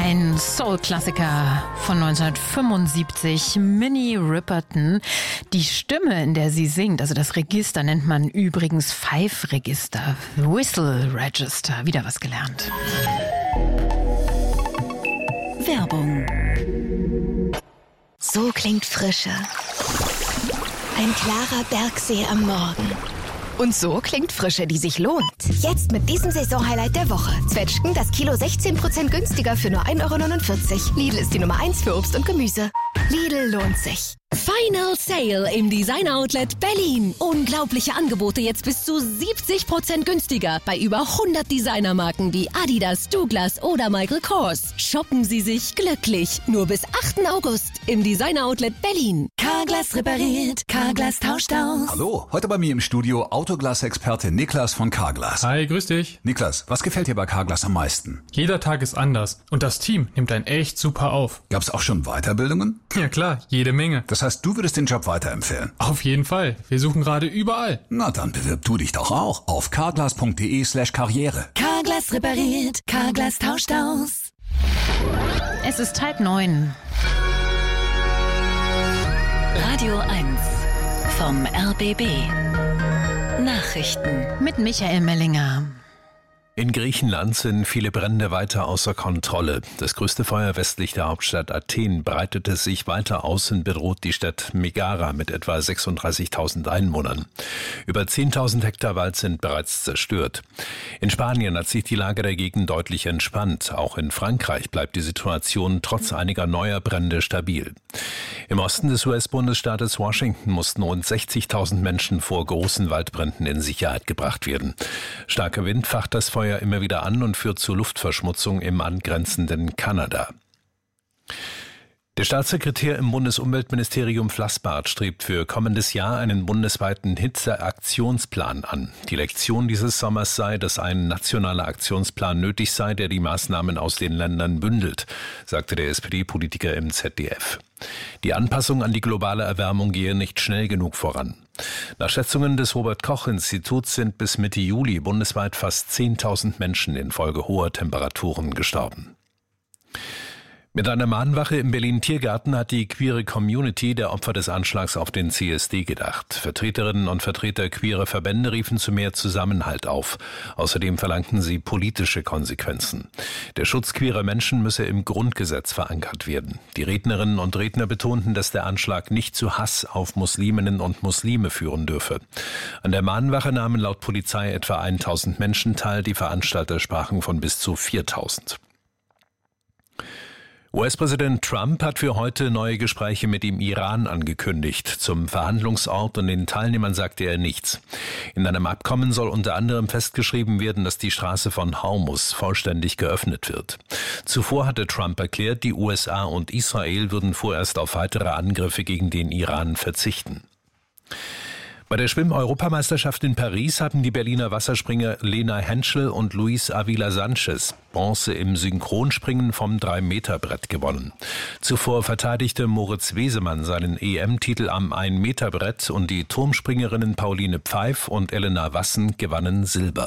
Ein Soul-Klassiker von 1975, Minnie Riperton. Die Stimme, in der sie singt, also das Register, nennt man übrigens Pfeifregister, Whistle Register. Wieder was gelernt. Werbung. So klingt Frische. Ein klarer Bergsee am Morgen. Und so klingt Frische, die sich lohnt. Jetzt mit diesem Saisonhighlight der Woche. Zwetschgen das Kilo 16% günstiger für nur 1,49 €. Lidl ist die Nummer 1 für Obst und Gemüse. Lidl lohnt sich. Final Sale im Designer Outlet Berlin. Unglaubliche Angebote jetzt bis zu 70% günstiger bei über 100 Designermarken wie Adidas, Douglas oder Michael Kors. Shoppen Sie sich glücklich. Nur bis 8. August im Designer Outlet Berlin. Carglass repariert, Carglass tauscht aus. Hallo, heute bei mir im Studio Autoglas-Experte Niklas von Carglass. Hi, grüß dich. Niklas, was gefällt dir bei Carglass am meisten? Jeder Tag ist anders und das Team nimmt einen echt super auf. Gab's auch schon Weiterbildungen? Ja klar, jede Menge. Das heißt, du würdest den Job weiterempfehlen? Auf jeden Fall. Wir suchen gerade überall. Na, dann bewirb du dich doch auch auf carglass.de/karriere. Carglass repariert, Carglass tauscht aus. Es ist 8:30. Radio 1 vom RBB. Nachrichten Mit Michael Mellinger. In Griechenland sind viele Brände weiter außer Kontrolle. Das größte Feuer westlich der Hauptstadt Athen breitete sich weiter aus und bedroht die Stadt Megara mit etwa 36.000 Einwohnern. Über 10.000 Hektar Wald sind bereits zerstört. In Spanien hat sich die Lage dagegen deutlich entspannt. Auch in Frankreich bleibt die Situation trotz einiger neuer Brände stabil. Im Osten des US-Bundesstaates Washington mussten rund 60.000 Menschen vor großen Waldbränden in Sicherheit gebracht werden. Starker Wind facht das Feuer immer wieder an und führt zu Luftverschmutzung im angrenzenden Kanada. Der Staatssekretär im Bundesumweltministerium Flassbart strebt für kommendes Jahr einen bundesweiten Hitzeaktionsplan an. Die Lektion dieses Sommers sei, dass ein nationaler Aktionsplan nötig sei, der die Maßnahmen aus den Ländern bündelt, sagte der SPD-Politiker im ZDF. Die Anpassung an die globale Erwärmung gehe nicht schnell genug voran. Nach Schätzungen des Robert-Koch-Instituts sind bis Mitte Juli bundesweit fast 10.000 Menschen infolge hoher Temperaturen gestorben. Mit einer Mahnwache im Berlin-Tiergarten hat die queere Community der Opfer des Anschlags auf den CSD gedacht. Vertreterinnen und Vertreter queerer Verbände riefen zu mehr Zusammenhalt auf. Außerdem verlangten sie politische Konsequenzen. Der Schutz queerer Menschen müsse im Grundgesetz verankert werden. Die Rednerinnen und Redner betonten, dass der Anschlag nicht zu Hass auf Musliminnen und Muslime führen dürfe. An der Mahnwache nahmen laut Polizei etwa 1.000 Menschen teil. Die Veranstalter sprachen von bis zu 4.000. US-Präsident Trump hat für heute neue Gespräche mit dem Iran angekündigt. Zum Verhandlungsort und den Teilnehmern sagte er nichts. In einem Abkommen soll unter anderem festgeschrieben werden, dass die Straße von Hormuz vollständig geöffnet wird. Zuvor hatte Trump erklärt, die USA und Israel würden vorerst auf weitere Angriffe gegen den Iran verzichten. Bei der Schwimm-Europameisterschaft in Paris haben die Berliner Wasserspringer Lena Henschel und Luis Avila Sanchez Bronze im Synchronspringen vom 3-Meter-Brett gewonnen. Zuvor verteidigte Moritz Wesemann seinen EM-Titel am 1-Meter-Brett und die Turmspringerinnen Pauline Pfeif und Elena Wassen gewannen Silber.